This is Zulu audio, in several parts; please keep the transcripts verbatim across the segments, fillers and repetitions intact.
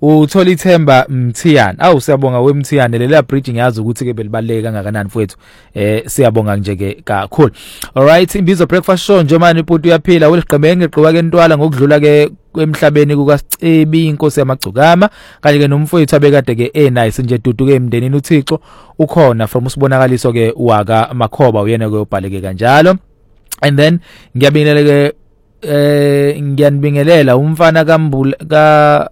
uthola ithemba Mthiyane. Awu siyabonga weMthiyane, lela bridge ngiyazi ukuthi ke belibaleke kangakanani mfowethu. Eh siyabonga nje ke kakhulu. Alright, imbizo breakfast show nje manje iputi uyaphila weliqhemenge gqiwa ke ntwala ngokudlula ke kwemhlabeni kukaSicebi inkosi yamagcukama kanye ke nomfowethu abekade ke enice nje duduke emndenini uThixo ukhona from usibonakaliso ke waka Makhoba uyena ke ubhaleke kanjalo. And then ngiyabingelela ke eh ngiyanibingelela umfana kaMbula ka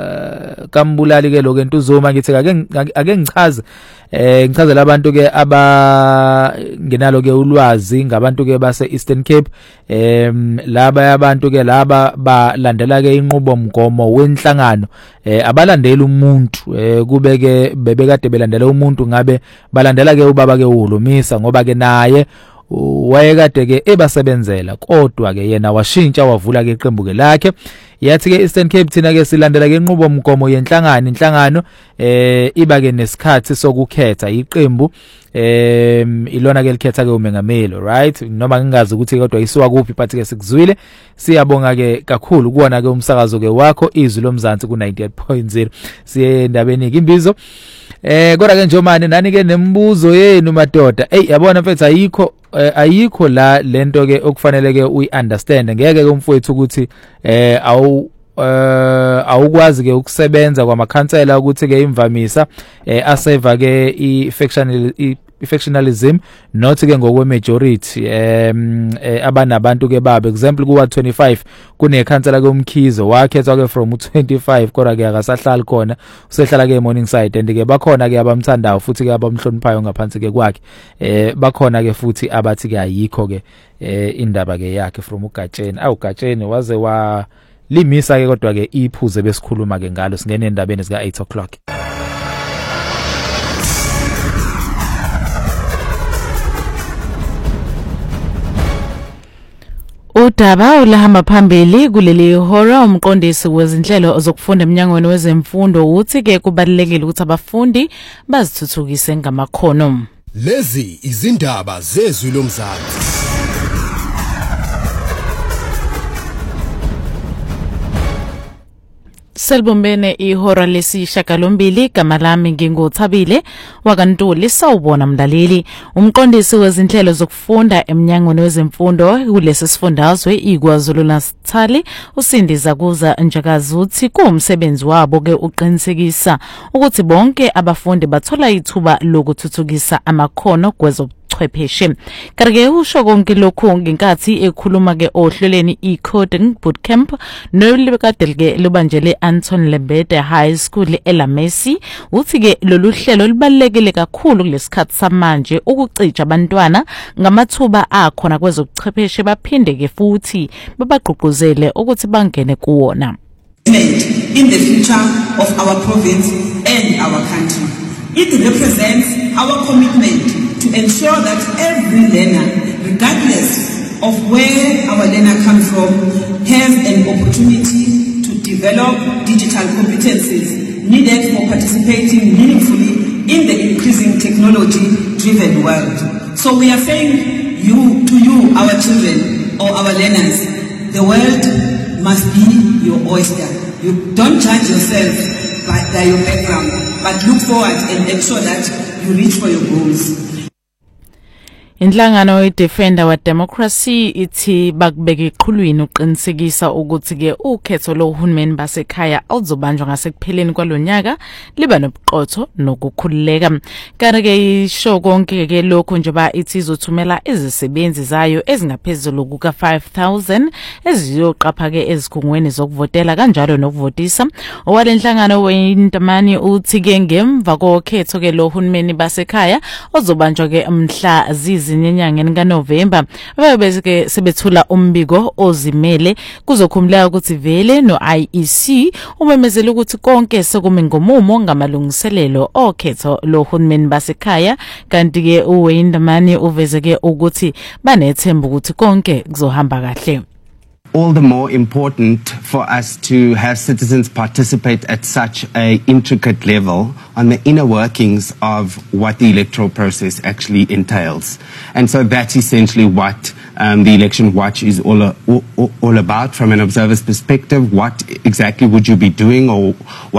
kaMbulali ke lokho entuzoma ngithi ake ake ngichaze eh ngichazela abantu ke aba ngenalo ke ulwazi ngabantu ke base Eastern Cape em laba abantu ke laba balandela ke inqubo mgomo wenhlangano eh abalandela umuntu eh kube ke bebekade belandela umuntu ngabe balandela ke ubaba ke uHulumisa ngoba ke naye wayekade ke ebasebenzela kodwa ke yena washintsha wavula ke iqembu ke lakhe yathi ke Eastern Cape thina ke silandela ke inqubo mgomo yenhlangano inhlangano eh iba ke nesikhathi sokukhetha iqembu eh ilona ke likhetha ke umengameli right noma ngingazi ukuthi kodwa isiwa kuphi but ke sikuzwile siyabonga ke kakhulu kuona ke umsakazo ke wakho izwi lomzansi ku ninety-eight point zero siye endabeni ke imbizo eh kodwa ke njomani nani ke nembuzo yenu madoda hey yabona mfethu ayikho eh, ayikho la lento ke okufanele ke uyiunderstand ngeke ke umfowethu ukuthi eh awu eh awukwazi ke ukusebenza kwamakhansela ukuthi ke imvamisa eh aseva ke i-factional i-factionalism not ke ngokwe majority em eh, abanabantu ke babe example kuwa twenty-five kunekhansela ke umkhizo wakhethwa ke from twenty-five kodwa ke akasahlali khona usehlala ke eMorning Side and ke bakhona ke abamthandayo futhi ke abamhloniphayo ngaphansi ke kwakhe eh bakhona ke futhi abathi ke ayikho ke eh indaba ke yakhe from uGatsheni awuGatsheni waze wa limisa ke kodwa ke iphuze besikhuluma ke ngalo singene endabeni zika eight o'clock. Udaba ulahamba phambili kuleli hora umqondisi wezinhlelo zokufunda eminyangweni wezemfundo uthi ke kubalekile ukuthi abafundi bazithuthukise ngamakhono. Lezi izindaba zezwi lomzansi. Selbombene ihora lesishagalombili gama lami ngingothabile wakantuli sawubona mlaleli umqondisi wezinhlelo zokufunda eminyangweni wezemfundo kulesi sifundazwe iKwaZulu-Natal uSindiza kuza njakazi uthi kuumsebenzi wabo ke uqinisekisa ukuthi bonke abafundi bathola ithuba lokuthuthukisa amakhono kwezo chwepheshe kareke usho konke lokho ngenkathi ekhuluma ke ohlelweni e-coding bootcamp nolibekade ke lubanjele Anton Lembede High School eLamesi uthi ke lolu hlelo libalekile kakhulu kulesikhathi samanje ukucija abantwana ngamathuba akhona kwezochwepheshe baphinde ke futhi babagqugquzele ukuthi bangene kuwona in the future of our province and our country. It represents our commitment to ensure that every learner, regardless of where our learner comes from, has an opportunity to develop digital competencies needed for participating meaningfully in the increasing technology-driven world. So we are saying you, to you, our children or our learners, the world must be your oyster. You don't judge yourself by, by your background, but look forward and ensure that you reach for your goals. Inhlangano ye-Defender wa Democracy ithi bakubeka iqhulwini uqinisekisa ukuthi ke ukhetho lohulumeni basekhaya awuzobanjwa ngasekupheleni kwalonyaka liba nobuqotho nokukhululeka. Kanti ke isho konke ke lokho nje ba ithi izothumela izisebenzi zayo ezingaphezulu kuka five thousand eziyoqapha ke ezikhungweni zokuvotela kanjalo nokuvotisa. Owale inhlangano weNtamani uthi ke ngemva kokhetho ke lohulumeni basekhaya ozobanjwa ke mhla zizi enyangeni kaNovember bebezike sebethula umbiko ozimele kuzokhumuleka ukuthi vele no I E C umemezela ukuthi konke sekumi ngomumo ngamalungiselelo okhetho lohulumeni basekhaya kanti ke uWayndamani uvezeke ukuthi banethemba ukuthi konke kuzohamba kahle. All the more important for us to have citizens participate at such a intricate level on the inner workings of what the electoral process actually entails. And so that's essentially what um, the Election Watch is all, all, all about from an observer's perspective. What exactly would you be doing or